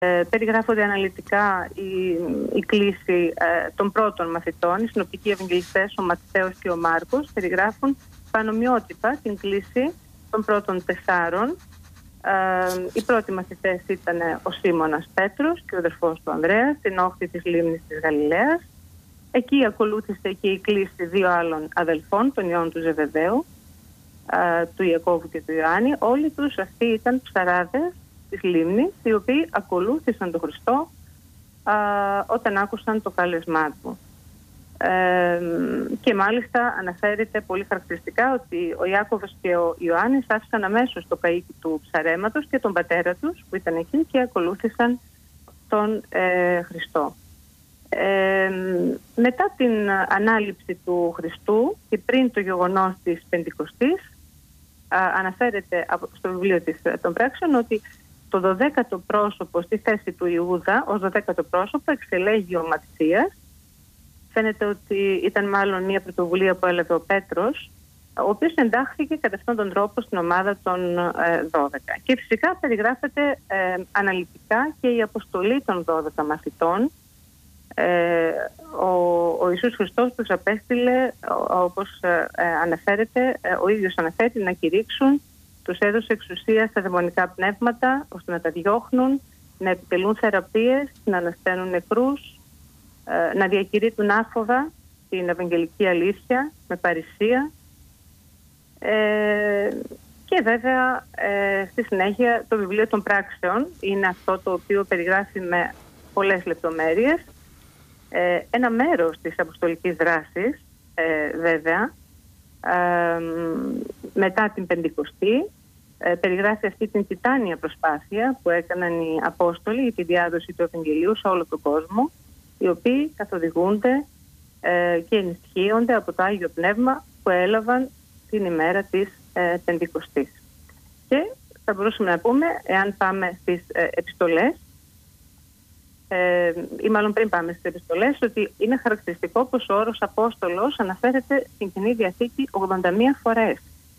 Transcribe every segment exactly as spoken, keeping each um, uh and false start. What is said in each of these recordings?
Περιγράφονται αναλυτικά η, η κλίση ε, των πρώτων μαθητών. Οι συνοπτικοί Ευαγγελιστές, ο Ματθαίος και ο Μάρκος, περιγράφουν πανομοιότυπα την κλίση των πρώτων τεσσάρων. Ε, οι πρώτοι μαθητές ήταν ο Σίμωνας Πέτρος και ο αδερφός του Ανδρέας, στην όχθη της λίμνης της Γαλιλαίας. Εκεί ακολούθησε και η κλίση δύο άλλων αδελφών, των ιών του Ζεβεδαίου, ε, του Ιακώβου και του Ιωάννη. Όλοι τους αυτοί ήταν ψαράδες της λίμνης, οι οποίοι ακολούθησαν τον Χριστό α, όταν άκουσαν το κάλεσμά του. Ε, και μάλιστα αναφέρεται πολύ χαρακτηριστικά ότι ο Ιάκωβος και ο Ιωάννης άφησαν αμέσως το καΐκι του ψαρέματος και τον πατέρα τους που ήταν εκεί και ακολούθησαν τον ε, Χριστό. Ε, μετά την ανάληψη του Χριστού και πριν το γεγονός της Πεντηκοστής, α, αναφέρεται στο βιβλίο της, των Πράξεων ότι το δωδέκατο πρόσωπο στη θέση του Ιούδα, ως δωδέκατο πρόσωπο, εξελέγει ο Ματσίας. Φαίνεται ότι ήταν μάλλον μια πρωτοβουλία που έλαβε ο Πέτρος, ο οποίος εντάχθηκε κατά αυτόν τον τρόπο στην ομάδα των ε, δώδεκα. Και φυσικά περιγράφεται ε, αναλυτικά και η αποστολή των δώδεκα μαθητών. Ε, ο, ο Ιησούς Χριστός τους απέστειλε, όπως ε, αναφέρεται, ε, ο ίδιος αναφέρει, να κηρύξουν. Τους έδωσε εξουσία στα δαιμονικά πνεύματα, ώστε να τα διώχνουν, να επιτελούν θεραπείες, να ανασταίνουν νεκρούς, ε, να διακηρύττουν άφοβα την ευαγγελική αλήθεια με παρησία. Ε, και βέβαια, ε, στη συνέχεια, το βιβλίο των Πράξεων είναι αυτό το οποίο περιγράφει με πολλές λεπτομέρειες ε, ένα μέρος της αποστολικής δράσης, ε, βέβαια, Ε, μετά την Πεντηκοστή. Ε, περιγράφει αυτή την τιτάνια προσπάθεια που έκαναν οι Απόστολοι για τη διάδοση του Ευαγγελίου σε όλο τον κόσμο, οι οποίοι καθοδηγούνται ε, και ενισχύονται από το Άγιο Πνεύμα που έλαβαν την ημέρα της ε, Πεντηκοστής. Και θα μπορούσαμε να πούμε, εάν πάμε στις ε, επιστολές, Ε, ή μάλλον πριν πάμε στις επιστολές, ότι είναι χαρακτηριστικό πως ο όρος Απόστολος αναφέρεται στην Καινή Διαθήκη ογδόντα μία φορές.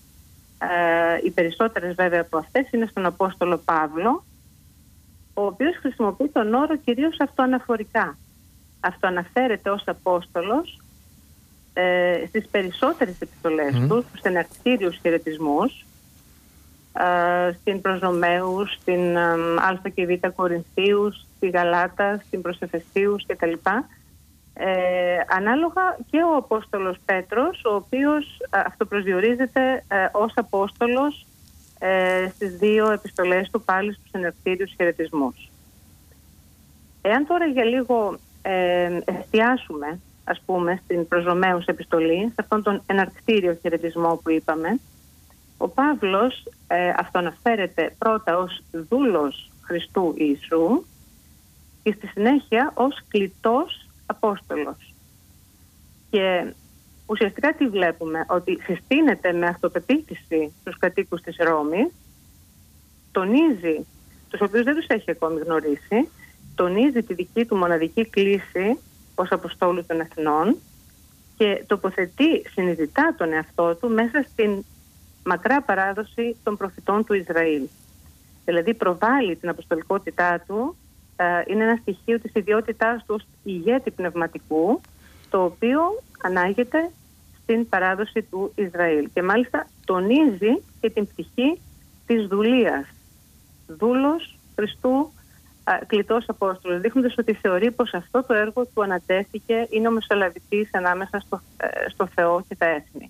Ε, οι περισσότερες βέβαια από αυτές είναι στον Απόστολο Παύλο, ο οποίος χρησιμοποιεί τον όρο κυρίως αυτοαναφορικά. Αυτοαναφέρεται ως Απόστολος ε, στις περισσότερες επιστολές mm. του, στους εναρκτήριους χαιρετισμούς, Uh, στην προς Ρωμαίους, στην um, Α και Β Κορινθίους, στη Γαλάτα, στην προς Εφεσίους κτλ. Ε, ανάλογα και ο Απόστολος Πέτρος, ο οποίος uh, αυτοπροσδιορίζεται uh, ως Απόστολος uh, στις δύο επιστολές του πάλι στους εναρκτήριους χαιρετισμούς. Εάν τώρα για λίγο ε, εστιάσουμε, ας πούμε, στην προς Ρωμαίους επιστολή, σε αυτόν τον εναρκτήριο χαιρετισμό που είπαμε, ο Παύλος ε, αυτοαναφέρεται πρώτα ως δούλος Χριστού Ιησού και στη συνέχεια ως κλητός Απόστολος. Και ουσιαστικά τι βλέπουμε, ότι συστήνεται με αυτοπεποίθηση στους κατοίκους της Ρώμης, τονίζει, τους οποίους δεν τους έχει ακόμη γνωρίσει, τονίζει τη δική του μοναδική κλίση ως Αποστόλου των Εθνών και τοποθετεί συνειδητά τον εαυτό του μέσα στην μακρά παράδοση των προφητών του Ισραήλ. Δηλαδή προβάλλει την αποστολικότητά του, ε, είναι ένα στοιχείο της ιδιότητάς του ως ηγέτη πνευματικού, το οποίο ανάγεται στην παράδοση του Ισραήλ. Και μάλιστα τονίζει και την πτυχή της δουλείας. Δούλος Χριστού, ε, κλητός Απόστολος, δείχνοντας ότι θεωρεί πως αυτό το έργο του ανατέθηκε, είναι ο μεσολαβητής ανάμεσα στο, ε, στο Θεό και τα έθνη.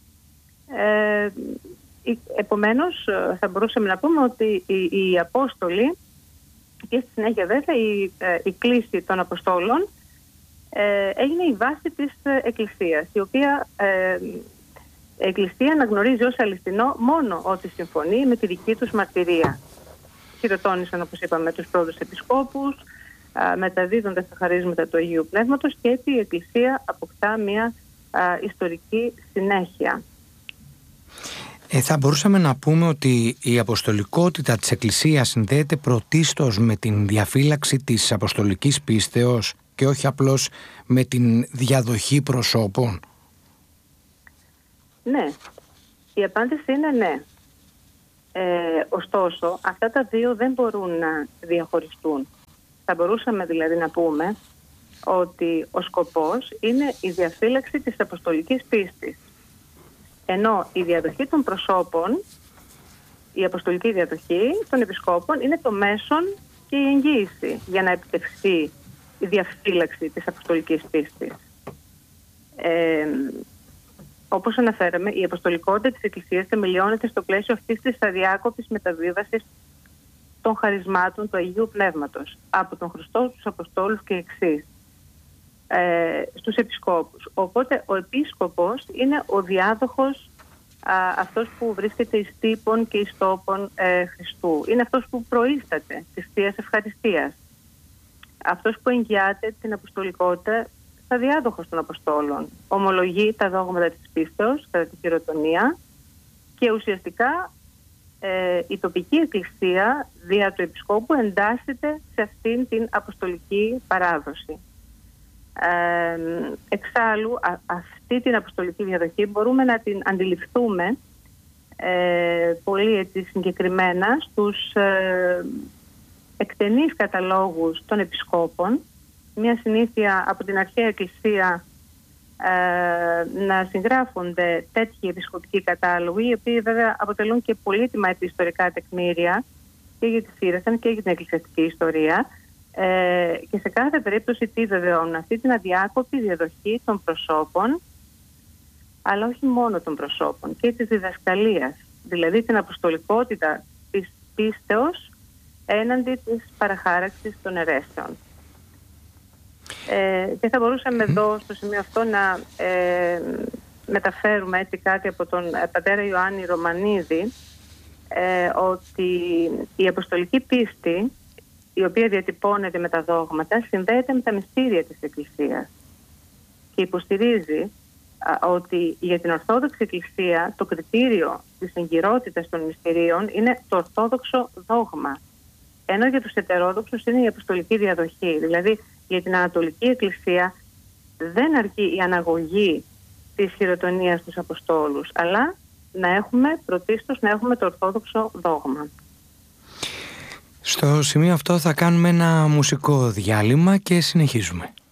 Ε, επομένως θα μπορούσαμε να πούμε ότι οι, οι Απόστολοι και στη συνέχεια βέβαια η, η κλίση των Αποστόλων ε, έγινε η βάση της Εκκλησίας, η οποία ε, η Εκκλησία αναγνωρίζει ως αληθινό μόνο ότι συμφωνεί με τη δική τους μαρτυρία. Χειροτώνησαν, όπως είπαμε, τους πρώτους επισκόπους, α, μεταδίδοντας τα χαρίσματα του Αγίου Πνεύματος, και έτσι η Εκκλησία αποκτά μια α, ιστορική συνέχεια. Ε, θα μπορούσαμε να πούμε ότι η αποστολικότητα της Εκκλησίας συνδέεται πρωτίστως με την διαφύλαξη της αποστολικής πίστεως και όχι απλώς με την διαδοχή προσώπων. Ναι, η απάντηση είναι ναι. Ε, ωστόσο, αυτά τα δύο δεν μπορούν να διαχωριστούν. Θα μπορούσαμε δηλαδή να πούμε ότι ο σκοπός είναι η διαφύλαξη της αποστολικής πίστης. Ενώ η διαδοχή των προσώπων, η αποστολική διαδοχή των επισκόπων είναι το μέσον και η εγγύηση για να επιτευχθεί η διαφύλαξη της αποστολικής πίστης. Ε, όπως αναφέραμε, η αποστολικότητα της Εκκλησίας θεμελιώνεται στο πλαίσιο αυτής της αδιάκοπης μεταβίβασης των χαρισμάτων του Αγίου Πνεύματος από τον Χριστό στους Αποστόλους και εξής, ε, στους επισκόπους. Οπότε ο επίσκοπος είναι ο διάδοχος, α, αυτός που βρίσκεται εις τύπων και εις τόπων ε, Χριστού. Είναι αυτός που προείσταται της Θείας Ευχαριστίας. Αυτός που εγγυάται την αποστολικότητα στα διάδοχος των Αποστόλων. Ομολογεί τα δόγματα της πίστεως κατά τη χειροτονία και ουσιαστικά ε, η τοπική εκκλησία δια του επισκόπου εντάσσεται σε αυτήν την αποστολική παράδοση. Ε, εξάλλου α, αυτή την αποστολική διαδοχή μπορούμε να την αντιληφθούμε ε, πολύ έτσι συγκεκριμένα στους ε, εκτενείς καταλόγους των επισκόπων. Μια συνήθεια από την αρχαία εκκλησία ε, να συγγράφονται τέτοιοι επισκοπικοί κατάλογοι, οι οποίοι βέβαια αποτελούν και πολύτιμα ιστορικά τεκμήρια και για τη Σύραθεν και για την εκκλησιαστική ιστορία, ε, και σε κάθε περίπτωση τι βεβαιώνουν? Αυτή την αδιάκοπη διαδοχή των προσώπων, αλλά όχι μόνο των προσώπων, και της διδασκαλίας, δηλαδή την αποστολικότητα της πίστεως έναντι της παραχάραξης των αιρέσεων. Ε, και θα μπορούσαμε mm. εδώ στο σημείο αυτό να ε, μεταφέρουμε έτσι κάτι από τον πατέρα Ιωάννη Ρωμανίδη, ε, ότι η αποστολική πίστη, η οποία διατυπώνεται με τα δόγματα, συνδέεται με τα μυστήρια της Εκκλησίας και υποστηρίζει α, ότι για την Ορθόδοξη Εκκλησία το κριτήριο της εγκυρότητας των μυστηρίων είναι το ορθόδοξο δόγμα, ενώ για τους ετερόδοξους είναι η αποστολική διαδοχή. Δηλαδή για την Ανατολική Εκκλησία δεν αρκεί η αναγωγή της χειροτονίας στους Αποστόλους, αλλά να έχουμε πρωτίστως να έχουμε το ορθόδοξο δόγμα. Στο σημείο αυτό θα κάνουμε ένα μουσικό διάλειμμα και συνεχίζουμε.